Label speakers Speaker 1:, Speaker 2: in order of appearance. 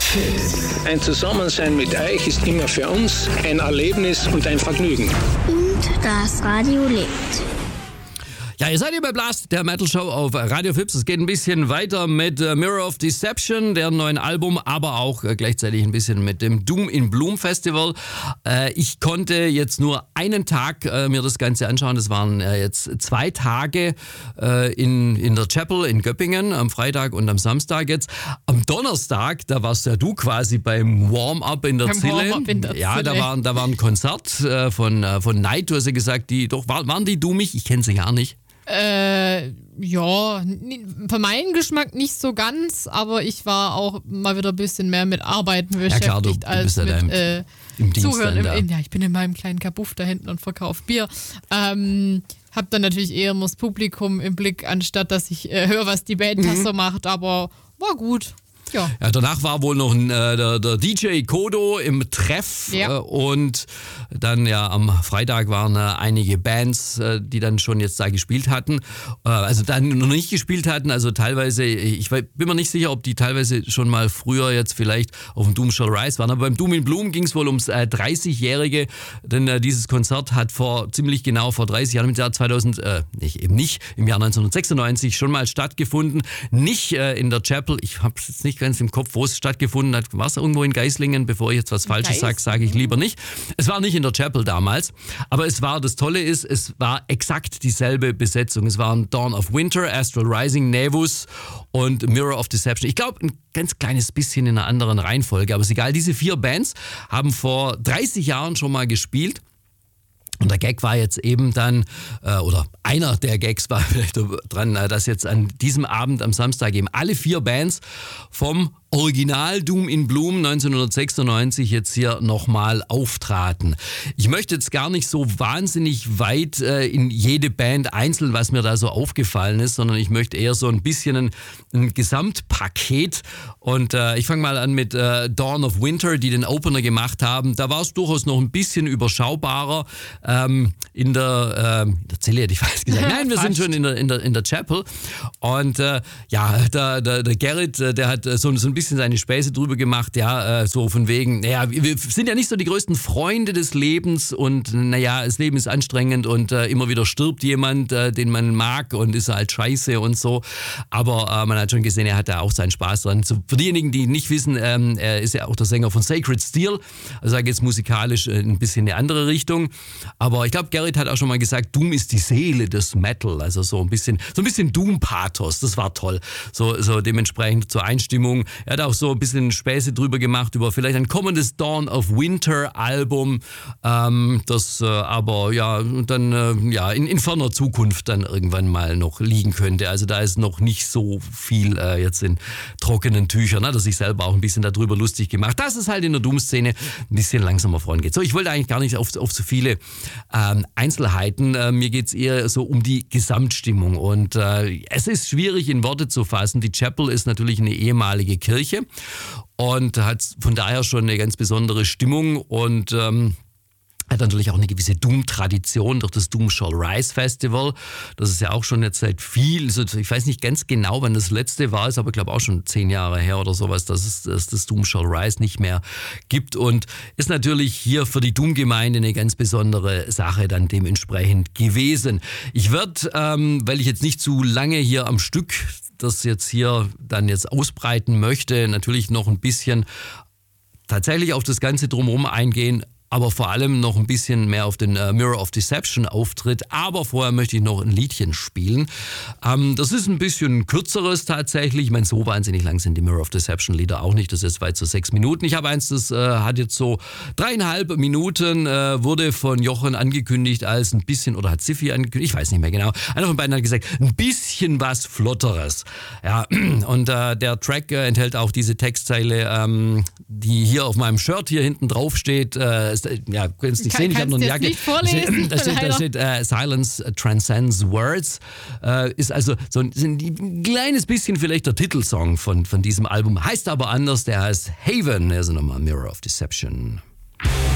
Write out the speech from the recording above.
Speaker 1: Ein Zusammensein mit euch ist immer für uns ein Erlebnis und ein Vergnügen.
Speaker 2: Und das Radio lebt.
Speaker 3: Ja, ihr seid hier bei Blast, der Metal Show auf Radio Fips. Es geht ein bisschen weiter mit Mirror of Deception, deren neuen Album, aber auch gleichzeitig ein bisschen mit dem Doom in Bloom Festival. Ich konnte jetzt nur einen Tag mir das Ganze anschauen. Das waren jetzt 2 Tage in der Chapel in Göppingen, am Freitag und am Samstag jetzt. Am Donnerstag, da warst ja du quasi beim Warm-up in der Zille. Ja, da war ein Konzert von Night. Du hast ja gesagt, waren die doomig? Ich kenne sie gar nicht.
Speaker 4: Ja, für meinen Geschmack nicht so ganz, aber ich war auch mal wieder ein bisschen mehr mit Arbeiten beschäftigt,
Speaker 3: ja, klar, du
Speaker 4: als
Speaker 3: bist ja
Speaker 4: mit
Speaker 3: im Dienst
Speaker 4: Zuhören.
Speaker 3: Ja,
Speaker 4: ich bin in meinem kleinen Kabuff da hinten und verkaufe Bier. Hab dann natürlich eher nur das Publikum im Blick, anstatt dass ich höre, was die Band da so macht, aber war gut. Ja,
Speaker 3: danach war wohl noch der DJ Kodo im Treff und dann am Freitag waren einige Bands, die dann schon jetzt da gespielt hatten, also dann noch nicht gespielt hatten, also teilweise, ich bin mir nicht sicher, ob die teilweise schon mal früher jetzt vielleicht auf dem Doom Shall Rise waren, aber beim Doom in Bloom ging es wohl ums 30-Jährige, denn dieses Konzert hat ziemlich genau vor 30 Jahren, im Jahr 1996 schon mal stattgefunden, nicht in der Chapel, ich habe es jetzt nicht ganz im Kopf, wo es stattgefunden hat. War es irgendwo in Geislingen? Bevor ich jetzt was Falsches sage ich lieber nicht. Es war nicht in der Chapel damals, aber das Tolle ist, es war exakt dieselbe Besetzung. Es waren Dawn of Winter, Astral Rising, Nevus und Mirror of Deception. Ich glaube, ein ganz kleines bisschen in einer anderen Reihenfolge, aber ist egal. Diese 4 Bands haben vor 30 Jahren schon mal gespielt. Und der Gag war jetzt eben dann, oder einer der Gags war vielleicht dran, dass jetzt an diesem Abend am Samstag eben alle 4 Bands vom Original Doom in Bloom 1996 jetzt hier nochmal auftraten. Ich möchte jetzt gar nicht so wahnsinnig weit in jede Band einzeln, was mir da so aufgefallen ist, sondern ich möchte eher so ein bisschen ein Gesamtpaket. Und ich fange mal an mit Dawn of Winter, die den Opener gemacht haben. Da war es durchaus noch ein bisschen überschaubarer in der Zelle, hätte ich fast gesagt. Nein, wir sind schon in der Chapel. Und der Gerrit, der hat so ein bisschen seine Späße drüber gemacht, so von wegen, wir sind ja nicht so die größten Freunde des Lebens und das Leben ist anstrengend und immer wieder stirbt jemand, den man mag und ist halt scheiße und so, aber man hat schon gesehen, er hat da auch seinen Spaß dran. So, für diejenigen, die nicht wissen, er ist ja auch der Sänger von Sacred Steel, also da geht es musikalisch ein bisschen in eine andere Richtung, aber ich glaube, Gerrit hat auch schon mal gesagt, Doom ist die Seele des Metal, also so ein bisschen Doom-Pathos, das war toll, so dementsprechend zur Einstimmung. Er hat auch so ein bisschen Späße drüber gemacht über vielleicht ein kommendes Dawn of Winter Album, das aber dann in ferner Zukunft dann irgendwann mal noch liegen könnte. Also da ist noch nicht so viel jetzt in trockenen Tüchern. Hat er sich selber auch ein bisschen darüber lustig gemacht, dass es halt in der Doom-Szene ein bisschen langsamer vorangeht. So, ich wollte eigentlich gar nicht auf so viele Einzelheiten. Mir geht es eher so um die Gesamtstimmung und es ist schwierig in Worte zu fassen. Die Chapel ist natürlich eine ehemalige Kirche und hat von daher schon eine ganz besondere Stimmung und hat natürlich auch eine gewisse Doom-Tradition durch das Doom Shall Rise Festival. Das ist ja auch schon jetzt seit ich weiß nicht ganz genau, wann das letzte war, ist aber glaube auch schon 10 Jahre her oder sowas, dass es das Doom Shall Rise nicht mehr gibt und ist natürlich hier für die Doom-Gemeinde eine ganz besondere Sache dann dementsprechend gewesen. Ich werde, weil ich jetzt nicht zu lange hier am Stück das jetzt hier dann ausbreiten möchte, natürlich noch ein bisschen tatsächlich auf das Ganze drumherum eingehen, aber vor allem noch ein bisschen mehr auf den Mirror of Deception Auftritt. Aber vorher möchte ich noch ein Liedchen spielen. Das ist ein bisschen kürzeres tatsächlich. Ich meine, so wahnsinnig lang sind die Mirror of Deception Lieder auch nicht. Das ist jetzt weit so 6 Minuten. Ich habe eins, das hat jetzt so 3,5 Minuten, wurde von Jochen angekündigt als ein bisschen, oder hat Siffi angekündigt, ich weiß nicht mehr genau. Einer von beiden hat gesagt, ein bisschen was Flotteres. Ja, und der Track enthält auch diese Textzeile, die hier auf meinem Shirt hier hinten drauf steht. Ja, könnt es nicht sehen, ich habe noch eine Jacke.
Speaker 4: Nicht vorlesen,
Speaker 3: da steht Silence transcends words. Ist also so ein kleines bisschen vielleicht der Titelsong von diesem Album. Heißt aber anders, der heißt Haven. Also nochmal Mirror of Deception.